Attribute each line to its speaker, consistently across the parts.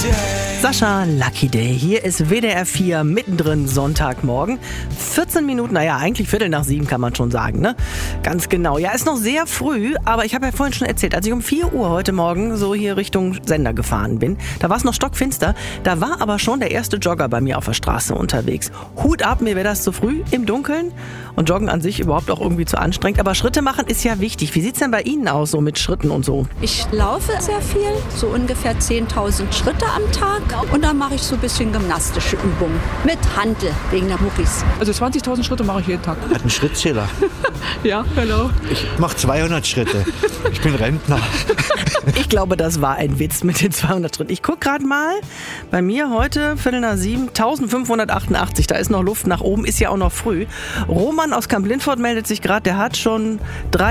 Speaker 1: Sascha, Lucky Day. Hier ist WDR 4 mittendrin Sonntagmorgen. 14 Minuten, eigentlich 6:15 kann man schon sagen, ne? Ganz genau. Ja, ist noch sehr früh, aber ich habe ja vorhin schon erzählt, als ich um 4 Uhr heute Morgen so hier Richtung Sender gefahren bin, da war es noch stockfinster, da war aber schon der erste Jogger bei mir auf der Straße unterwegs. Hut ab, mir wäre das zu früh im Dunkeln und Joggen an sich überhaupt auch irgendwie zu anstrengend, aber Schritte machen ist ja wichtig. Wie sieht's denn bei Ihnen aus, so mit Schritten und so?
Speaker 2: Ich laufe sehr viel, so ungefähr 10.000 Schritte am Tag. Und dann mache ich so ein bisschen gymnastische Übungen mit Hantel wegen der Muckis.
Speaker 3: Also 20.000 Schritte mache ich jeden Tag.
Speaker 4: Hat einen Schrittzähler.
Speaker 3: Ja, genau.
Speaker 4: Ich mache 200 Schritte. Ich bin Rentner.
Speaker 1: Ich glaube, das war ein Witz mit den 200 Schritten. Ich gucke gerade mal, bei mir heute 6:45, 1588. Da ist noch Luft nach oben, ist ja auch noch früh. Roman aus Kamp-Lindfort meldet sich gerade, der hat schon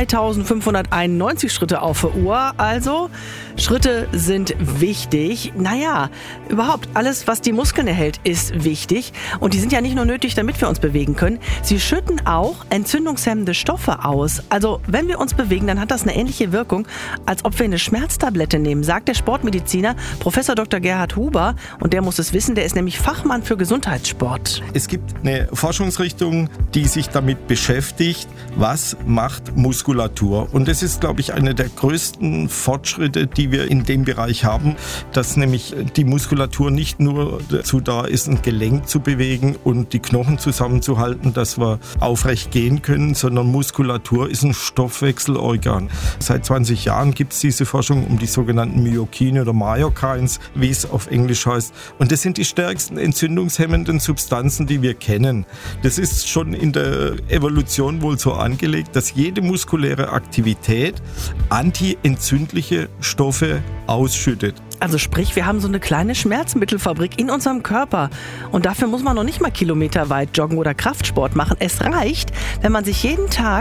Speaker 1: 3.591 Schritte auf der Uhr. Also, Schritte sind wichtig. Naja, überhaupt alles, was die Muskeln erhält, ist wichtig. Und die sind ja nicht nur nötig, damit wir uns bewegen können. Sie schütten auch entzündungshemmende Stoffe aus. Also, wenn wir uns bewegen, dann hat das eine ähnliche Wirkung, als ob wir eine Schmerztablette nehmen, sagt der Sportmediziner Professor Dr. Gerhard Huber. Und der muss es wissen, der ist nämlich Fachmann für Gesundheitssport.
Speaker 5: Es gibt eine Forschungsrichtung, die sich damit beschäftigt, was macht Muskulatur. Und das ist, glaube ich, einer der größten Fortschritte, die wir in dem Bereich haben, dass nämlich die Muskulatur nicht nur dazu da ist, ein Gelenk zu bewegen und die Knochen zusammenzuhalten, dass wir aufrecht gehen können, sondern Muskulatur ist ein Stoffwechselorgan. Seit 20 Jahren gibt es diese Forschung um die sogenannten Myokine oder Myokines, wie es auf Englisch heißt. Und das sind die stärksten entzündungshemmenden Substanzen, die wir kennen. Das ist schon in der Evolution wohl so angelegt, dass jede muskuläre Aktivität antientzündliche Stoffe ausschüttet.
Speaker 1: Also sprich, wir haben so eine kleine Schmerzmittelfabrik in unserem Körper. Und dafür muss man noch nicht mal kilometerweit joggen oder Kraftsport machen. Es reicht, wenn man sich jeden Tag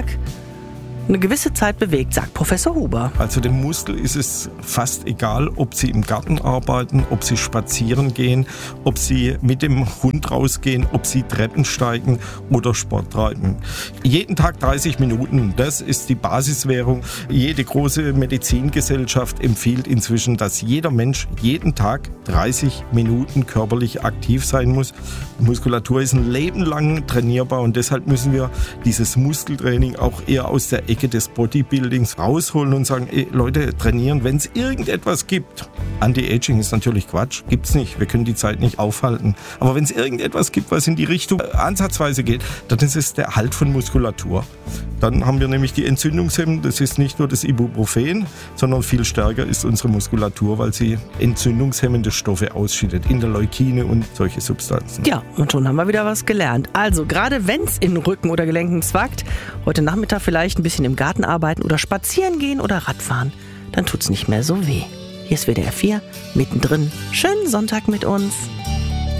Speaker 1: eine gewisse Zeit bewegt, sagt Professor Huber.
Speaker 5: Also dem Muskel ist es fast egal, ob sie im Garten arbeiten, ob sie spazieren gehen, ob sie mit dem Hund rausgehen, ob sie Treppen steigen oder Sport treiben. Jeden Tag 30 Minuten, das ist die Basiswährung. Jede große Medizingesellschaft empfiehlt inzwischen, dass jeder Mensch jeden Tag 30 Minuten körperlich aktiv sein muss. Muskulatur ist ein Leben lang trainierbar und deshalb müssen wir dieses Muskeltraining auch eher aus der Ecke des Bodybuildings rausholen und sagen, Leute, trainieren, wenn es irgendetwas gibt. Anti-Aging ist natürlich Quatsch, gibt's nicht, wir können die Zeit nicht aufhalten. Aber wenn es irgendetwas gibt, was in die Richtung ansatzweise geht, dann ist es der Erhalt von Muskulatur. Dann haben wir nämlich die Entzündungshemmung, das ist nicht nur das Ibuprofen, sondern viel stärker ist unsere Muskulatur, weil sie entzündungshemmende Stoffe ausschüttet, Interleukine und solche Substanzen.
Speaker 1: Ja, und schon haben wir wieder was gelernt. Also, gerade wenn es in Rücken oder Gelenken zwackt, heute Nachmittag vielleicht ein bisschen im Garten arbeiten oder spazieren gehen oder Radfahren, dann tut's nicht mehr so weh. Hier ist WDR 4, mittendrin. Schönen Sonntag mit uns.